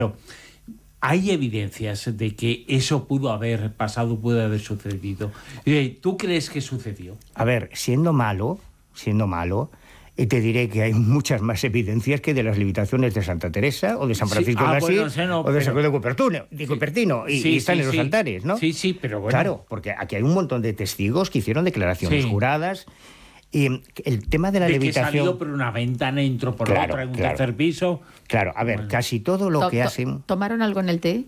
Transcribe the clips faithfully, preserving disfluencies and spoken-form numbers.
Hay evidencias de que eso pudo haber pasado, pudo haber sucedido. ¿Tú crees que sucedió? A ver, siendo malo, siendo malo, eh, te diré que hay muchas más evidencias que de las levitaciones de Santa Teresa o de San Francisco sí. ah, de Asís bueno, o, sea, no, o de pero... San José de Cupertino, de Cupertino y, sí, y están sí, en los sí. altares, ¿no? Sí, sí, pero bueno. Claro, porque aquí hay un montón de testigos que hicieron declaraciones sí. juradas. Y el tema de la de levitación... que salió por una ventana, entró por claro, otra en un claro. tercer piso. Claro, a ver, bueno. casi todo lo to, que to, hacen... ¿Tomaron algo en el té?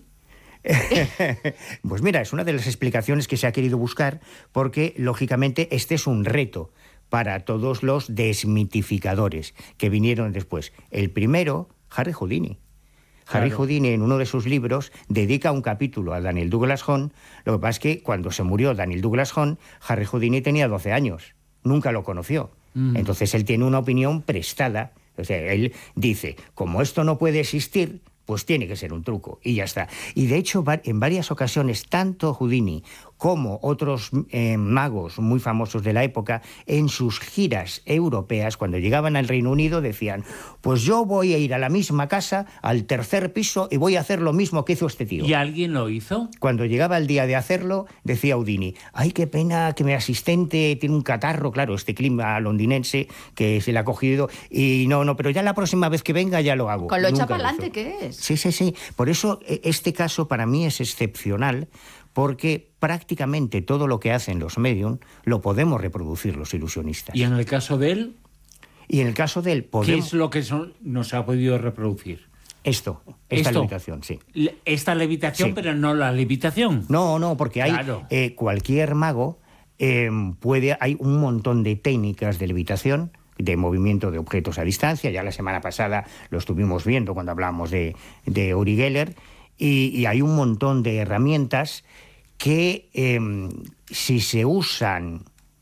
Pues mira, es una de las explicaciones que se ha querido buscar porque, lógicamente, este es un reto para todos los desmitificadores que vinieron después. El primero, Harry Houdini. Harry claro. Houdini, en uno de sus libros, dedica un capítulo a Daniel Douglas Home. Lo que pasa es que cuando se murió Daniel Douglas Home, Harry Houdini tenía doce años. Nunca lo conoció. Mm. Entonces él tiene una opinión prestada. O sea, él dice, como esto no puede existir, pues tiene que ser un truco, y ya está. Y de hecho, en varias ocasiones, tanto Houdini como otros eh, magos muy famosos de la época, en sus giras europeas, cuando llegaban al Reino Unido, decían, pues yo voy a ir a la misma casa, al tercer piso, y voy a hacer lo mismo que hizo este tío. ¿Y alguien lo hizo? Cuando llegaba el día de hacerlo, decía Houdini, ay, qué pena que mi asistente tiene un catarro, claro, este clima londinense que se le ha cogido, y no, no, pero ya la próxima vez que venga ya lo hago. Con lo echa para adelante que es. Sí, sí, sí. Por eso este caso para mí es excepcional, porque prácticamente todo lo que hacen los medium lo podemos reproducir los ilusionistas. ¿Y en el caso de él? Y en el caso de él podemos... ¿Qué es lo que son, nos ha podido reproducir? Esto, esta ¿Esto? levitación, sí. Esta levitación, sí. Pero no la levitación. No, no, porque hay claro. eh, cualquier mago eh, puede... Hay un montón de técnicas de levitación, de movimiento de objetos a distancia. Ya la semana pasada lo estuvimos viendo cuando hablábamos de, de Uri Geller. Y, y hay un montón de herramientas que eh, si se usan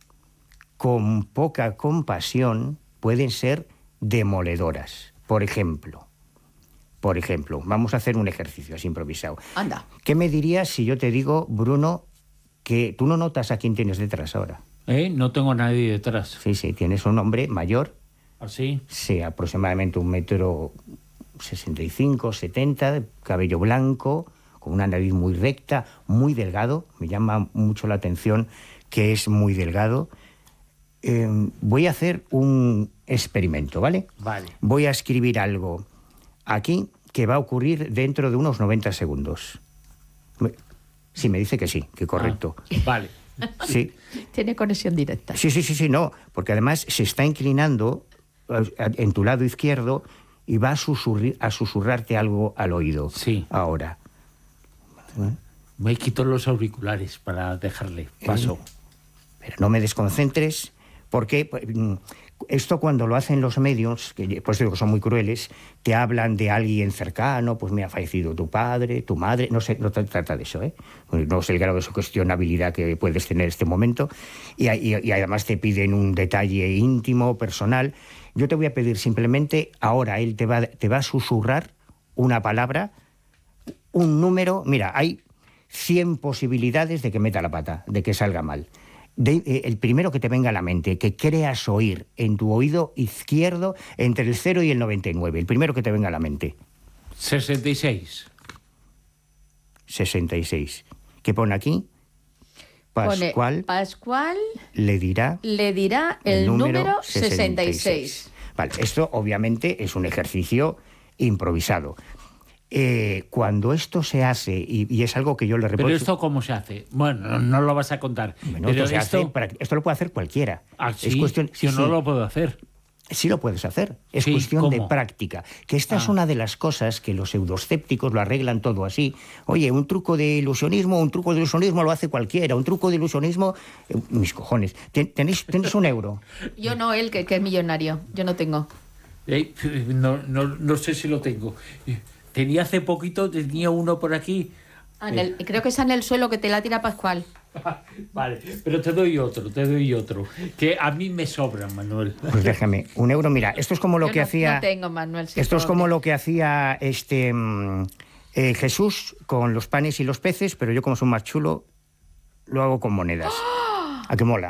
con poca compasión pueden ser demoledoras. Por ejemplo, por ejemplo, vamos a hacer un ejercicio así improvisado. Anda. ¿Qué me dirías si yo te digo, Bruno, que tú no notas a quién tienes detrás ahora? ¿Eh? No tengo a nadie detrás. Sí, sí, tienes un hombre mayor. ¿Así? Sí, aproximadamente un metro... sesenta y cinco, setenta, de cabello blanco, con una nariz muy recta, muy delgado. Me llama mucho la atención que es muy delgado. Eh, voy a hacer un experimento, ¿vale? Vale. Voy a escribir algo aquí que va a ocurrir dentro de unos noventa segundos. Sí, me dice que sí, que correcto. Ah, vale. Sí. Tiene conexión directa. Sí, sí, sí, sí, no, porque además se está inclinando en tu lado izquierdo y va a, susurri- a susurrarte algo al oído. Sí. Ahora. Me quito los auriculares para dejarle paso. Eh, pero no me desconcentres, porque esto cuando lo hacen los medios, que pues digo que son muy crueles, te hablan de alguien cercano, pues me ha fallecido tu padre, tu madre, no sé, no te trata de eso, ¿eh? No sé el grado de sugestionabilidad que puedes tener en este momento, y, y, y además te piden un detalle íntimo, personal. Yo te voy a pedir simplemente, ahora él te va, te va a susurrar una palabra, un número. Mira, hay cien posibilidades de que meta la pata, de que salga mal. De, eh, el primero que te venga a la mente, que creas oír en tu oído izquierdo entre el cero y el noventa y nueve. El primero que te venga a la mente. sesenta y seis. sesenta y seis. ¿Qué pone aquí? Pascual, Pone, Pascual le dirá, le dirá el, el número, número sesenta y seis. sesenta y seis. Vale, esto obviamente es un ejercicio improvisado. Eh, cuando esto se hace, y, y es algo que yo le reprocho... ¿Pero esto cómo se hace? Bueno, no, no lo vas a contar. Bueno, pero esto, se esto... Hace para, esto lo puede hacer cualquiera. ¿Ah, sí? Es cuestión, Yo sí, no sí. lo puedo hacer. Sí lo puedes hacer. Es sí, cuestión ¿cómo? de práctica. Que esta ah. es una de las cosas que los pseudoscépticos lo arreglan todo así. Oye, un truco de ilusionismo, un truco de ilusionismo lo hace cualquiera. Un truco de ilusionismo... Eh, mis cojones. ¿Tenéis, ¿Tenéis un euro? Yo no, él, que, que es millonario. Yo no tengo. Eh, no, no, no sé si lo tengo. Tenía hace poquito, tenía uno por aquí. Ah, en el, creo que es en el suelo que te la tira Pascual. Vale, pero te doy otro, te doy otro. Que a mí me sobra, Manuel. Pues déjame, un euro. Mira, esto es como lo Yo que no, hacía... No tengo, Manuel. Si esto es pobre. como lo que hacía este eh, Jesús con los panes y los peces, pero yo como soy más chulo, lo hago con monedas. ¿A qué mola?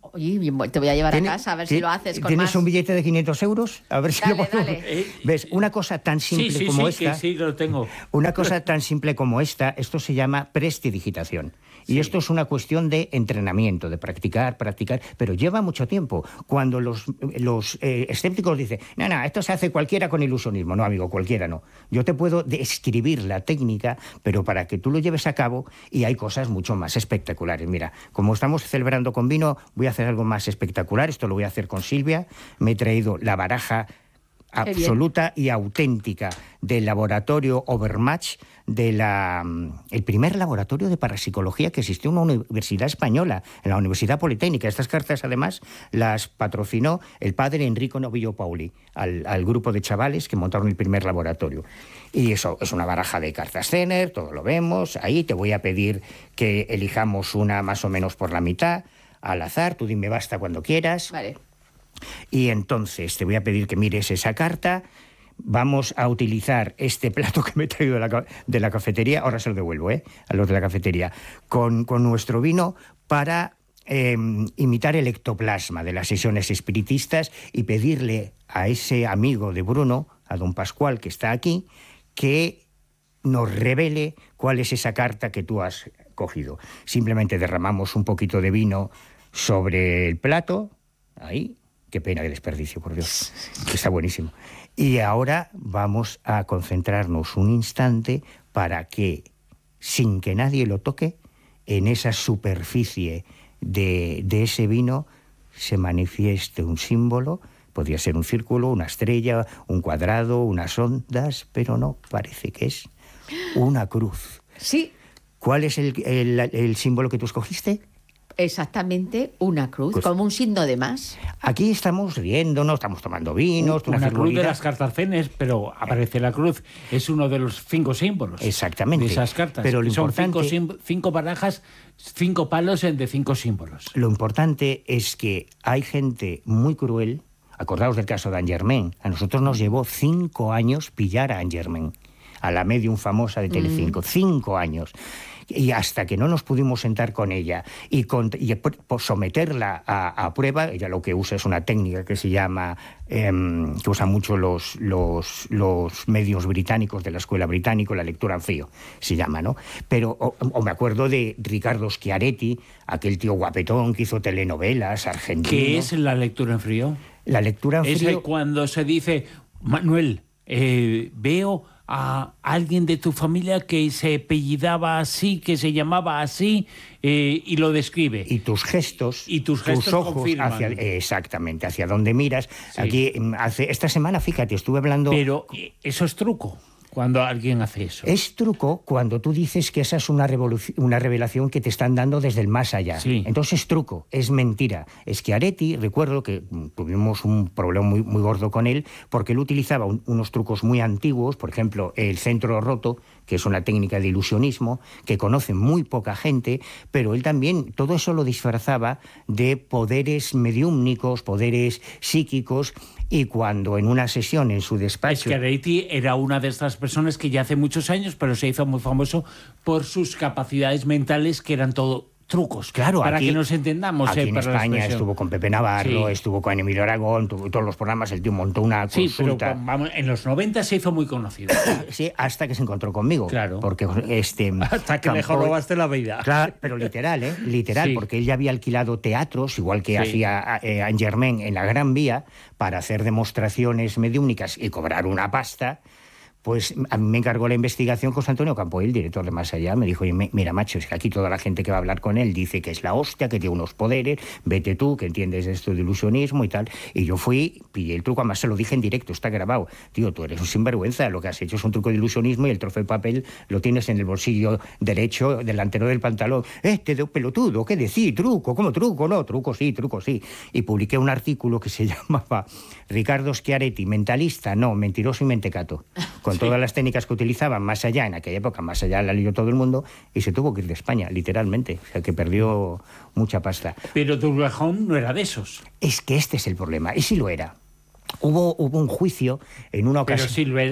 Oye, bien, te voy a llevar a casa a ver si lo haces con ¿Tienes más. un billete de quinientos euros? A ver si Dale, lo podemos... dale. ¿Ves? Una cosa tan simple sí, sí, como sí, esta... que sí, lo tengo. Una cosa tan simple como esta, esto se llama prestidigitación. Y Sí. esto es una cuestión de entrenamiento, de practicar, practicar, pero lleva mucho tiempo. Cuando los, los eh, escépticos dicen, no, no, esto se hace cualquiera con ilusionismo. No, amigo, cualquiera no. Yo te puedo describir la técnica, pero para que tú lo lleves a cabo, y hay cosas mucho más espectaculares. Mira, como estamos celebrando con vino, voy a hacer algo más espectacular. Esto lo voy a hacer con Silvia. Me he traído la baraja absoluta y auténtica del laboratorio Overmatch, de la, el primer laboratorio de parapsicología que existió en una universidad española, en la Universidad Politécnica. Estas cartas, además, las patrocinó el padre Enrico Novillo Pauli, al, al grupo de chavales que montaron el primer laboratorio. Y eso es una baraja de cartas Zener, todo lo vemos. Ahí te voy a pedir que elijamos una más o menos por la mitad, al azar, tú dime basta cuando quieras. Vale. Y entonces te voy a pedir que mires esa carta. Vamos a utilizar este plato que me he traído de la, de la cafetería, ahora se lo devuelvo, ¿eh?, a los de la cafetería, con, con nuestro vino para eh, imitar el ectoplasma de las sesiones espiritistas y pedirle a ese amigo de Bruno, a don Pascual, que está aquí, que nos revele cuál es esa carta que tú has cogido. Simplemente derramamos un poquito de vino sobre el plato, ahí. Qué pena, qué desperdicio, por Dios. Está buenísimo. Y ahora vamos a concentrarnos un instante para que, sin que nadie lo toque, en esa superficie de, de ese vino se manifieste un símbolo. Podría ser un círculo, una estrella, un cuadrado, unas ondas, pero no, parece que es una cruz. Sí. ¿Cuál es el, el, el símbolo que tú escogiste? Exactamente, una cruz, Pues, como un signo de más. Aquí estamos riéndonos, estamos tomando vinos, Una, una cruz de frivolidad. las cartas Zener, pero aparece la cruz. Es uno de los cinco símbolos. Exactamente. De esas cartas. Pero lo Son importante- cinco, sim- cinco barajas, cinco palos de cinco símbolos. Lo importante es que hay gente muy cruel. Acordaos del caso de Angermain. A nosotros nos llevó cinco años pillar a Angermain, a la medium famosa de Telecinco. Mm. Cinco años. Y hasta que no nos pudimos sentar con ella y, con, y por someterla a, a prueba, ella lo que usa es una técnica que se llama, eh, que usan mucho los, los, los medios británicos de la escuela británica, la lectura en frío, se llama, ¿no? Pero, o, o me acuerdo de Ricardo Schiaretti, aquel tío guapetón que hizo telenovelas, argentino. ¿Qué es la lectura en frío? La lectura en Es frío... cuando se dice, Manuel, eh, veo a alguien de tu familia que se apellidaba así, que se llamaba así, eh, y lo describe. Y tus gestos, y tus, gestos tus ojos confirman. hacia, exactamente, hacia donde miras. Sí. Aquí, hace, esta semana, fíjate, estuve hablando... Pero eso es truco, cuando alguien hace eso. Es truco cuando tú dices que esa es una, una revelación que te están dando desde el más allá. Sí. Entonces es truco, es mentira. Schiaretti, recuerdo que tuvimos un problema muy, muy gordo con él, porque él utilizaba un, unos trucos muy antiguos, por ejemplo, el centro roto, que es una técnica de ilusionismo, que conoce muy poca gente, pero él también todo eso lo disfrazaba de poderes mediúmnicos, poderes psíquicos, y cuando en una sesión en su despacho... Schiaretti era una de estas personas que ya hace muchos años, pero se hizo muy famoso por sus capacidades mentales, que eran todo trucos. Claro, para aquí, que nos entendamos. Aquí eh, en para España estuvo con Pepe Navarro, sí. estuvo con Emilio Aragón, tuvo todos los programas, el tío montó una sí, consulta. Pero vamos, en los noventa se hizo muy conocido. Sí, hasta que se encontró conmigo. Claro. Porque este... Hasta que Campoy, le robaste la vida. Claro, pero literal, ¿eh? Literal, sí. Porque él ya había alquilado teatros, igual que sí. hacía eh, Angermain en la Gran Vía, para hacer demostraciones mediúmnicas y cobrar una pasta. Pues a mí me encargó la investigación José Antonio Campoy, el director de Más Allá. Me dijo, mira, macho, es que aquí toda la gente que va a hablar con él dice que es la hostia, que tiene unos poderes, vete tú, que entiendes esto de ilusionismo y tal. Y yo fui, pillé el truco, además se lo dije en directo, está grabado. Tío, tú eres un sinvergüenza, lo que has hecho es un truco de ilusionismo y el trozo de papel lo tienes en el bolsillo derecho, delantero del pantalón. Este de pelotudo, ¿qué decir? Truco, ¿cómo truco? No, truco sí, truco sí. Y publiqué un artículo que se llamaba Ricardo Schiaretti, mentalista, no, mentiroso y mentecato. Con sí. todas las técnicas que utilizaban Más Allá, en aquella época Más Allá la leyó todo el mundo y se tuvo que ir de España, literalmente. O sea, que perdió mucha pasta. Pero Durlejón no era de esos. Es que este es el problema, y sí lo era. Hubo, hubo un juicio en una ocasión... Pero si lo era,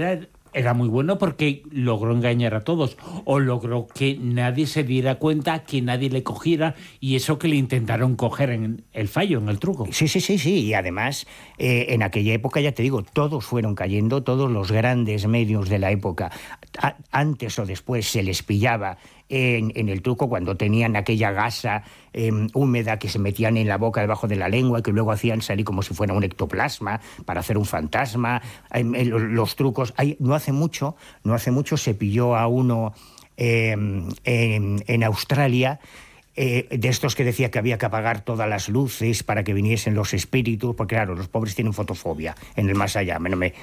era muy bueno porque logró engañar a todos, o logró que nadie se diera cuenta, que nadie le cogiera, y eso que le intentaron coger en el fallo, en el truco. Sí, sí, sí, sí, y además eh, en aquella época, ya te digo, todos fueron cayendo, todos los grandes medios de la época, a, antes o después se les pillaba en, en el truco cuando tenían aquella gasa eh, húmeda que se metían en la boca debajo de la lengua y que luego hacían salir como si fuera un ectoplasma para hacer un fantasma. Eh, eh, los trucos, hay, no hace mucho, no hace mucho se pilló a uno eh, en, en Australia. Eh, de estos que decía que había que apagar todas las luces para que viniesen los espíritus, porque claro, los pobres tienen fotofobia en el más allá. Me, no me...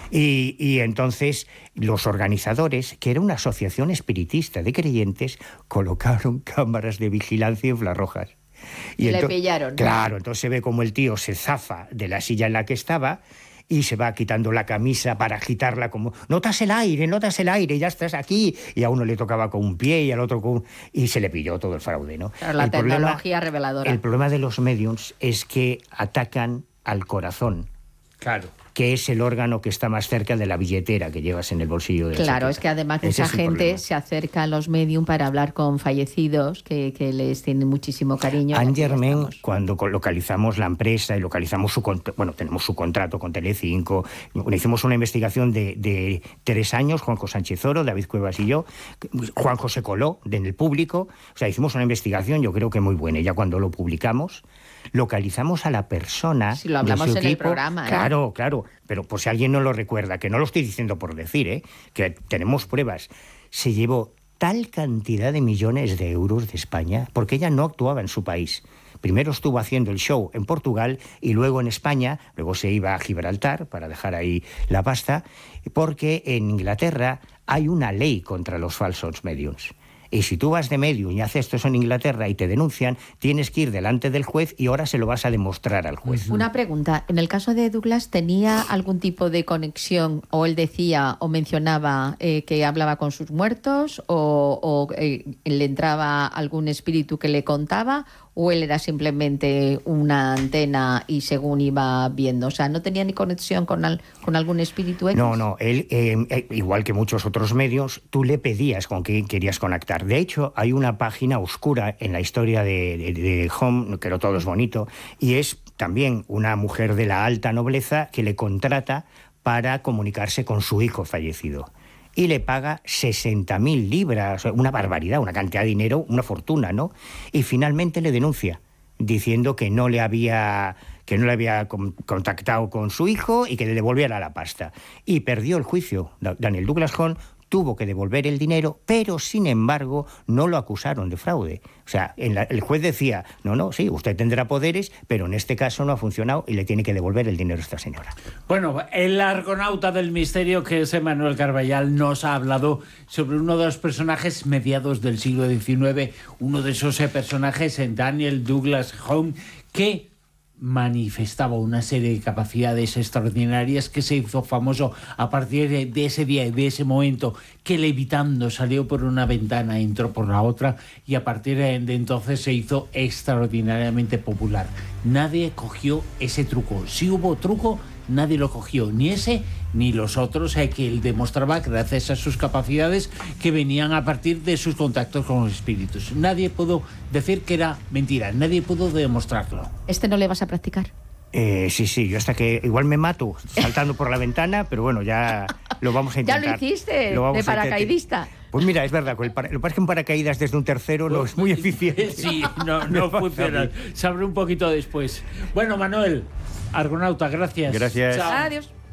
Y, y entonces los organizadores, que era una asociación espiritista de creyentes, colocaron cámaras de vigilancia infrarrojas. Y, y le pillaron. Claro, entonces se ve como el tío se zafa de la silla en la que estaba y se va quitando la camisa para agitarla como notas el aire, notas el aire, ya estás aquí. Y a uno le tocaba con un pie y al otro con un... y se le pilló todo el fraude, ¿no? Claro, la el tecnología problema, reveladora. El problema de los mediums es que atacan al corazón. Claro. Que es el órgano que está más cerca de la billetera que llevas en el bolsillo de la Claro, chaqueta. es que además Ese mucha es el gente problema. se acerca a los medium para hablar con fallecidos que, que les tienen muchísimo cariño. Anne Germain, cuando localizamos la empresa y localizamos su contrato, bueno, tenemos su contrato con Telecinco, hicimos una investigación de, de tres años, Juanjo Sánchez Oro, David Cuevas y yo, Juanjo se coló en el público, o sea, hicimos una investigación, yo creo que muy buena, y ya cuando lo publicamos, localizamos a la persona. Si lo hablamos de su en el equipo. programa. ¿eh? Claro, claro, pero por si alguien no lo recuerda, que no lo estoy diciendo por decir, ¿eh? Que tenemos pruebas, se llevó tal cantidad de millones de euros de España, porque ella no actuaba en su país. Primero estuvo haciendo el show en Portugal y luego en España, luego se iba a Gibraltar para dejar ahí la pasta, porque en Inglaterra hay una ley contra los falsos mediums. Y si tú vas de medium y haces esto en Inglaterra y te denuncian, tienes que ir delante del juez y ahora se lo vas a demostrar al juez. Una pregunta, en el caso de Douglas, ¿tenía algún tipo de conexión o él decía o mencionaba eh, que hablaba con sus muertos o, o eh, le entraba algún espíritu que le contaba o él era simplemente una antena y según iba viendo? O sea, ¿no tenía ni conexión con, al, con algún espíritu X? No, no, él, eh, igual que muchos otros medios, tú le pedías con quién querías conectar. De hecho, hay una página oscura en la historia de, de, de Home, que no todo es bonito, y es también una mujer de la alta nobleza que le contrata para comunicarse con su hijo fallecido. Y le paga sesenta mil libras, una barbaridad, una cantidad de dinero, una fortuna, ¿no? Y finalmente le denuncia, diciendo que no le había, que no le había contactado con su hijo y que le devolviera la pasta. Y perdió el juicio. Daniel Douglas Home tuvo que devolver el dinero, pero sin embargo no lo acusaron de fraude. O sea, en la, el juez decía, no, no, sí, usted tendrá poderes, pero en este caso no ha funcionado y le tiene que devolver el dinero a esta señora. Bueno, el argonauta del misterio, que es Emmanuel Carballal, nos ha hablado sobre uno de los personajes mediados del siglo diecinueve, uno de esos personajes, en Daniel Douglas Home, que manifestaba una serie de capacidades extraordinarias, que se hizo famoso a partir de ese día y de ese momento, que levitando salió por una ventana, entró por la otra, y a partir de entonces se hizo extraordinariamente popular. Nadie cogió ese truco. Si hubo truco, nadie lo cogió, ni ese ni los otros, eh, que él demostraba gracias a sus capacidades que venían a partir de sus contactos con los espíritus. Nadie pudo decir que era mentira, nadie pudo demostrarlo. ¿Este no le vas a practicar? Eh, sí, sí, yo hasta que igual me mato saltando por la ventana, pero bueno, ya lo vamos a intentar. Ya lo hiciste, lo de paracaidista. Pues mira, es verdad, con el para... lo que pasa es que un paracaídas desde un tercero no es muy eficiente. Sí, no, no funciona. Se abre un poquito después. Bueno, Manuel, argonauta, gracias. Gracias. Chao. Adiós.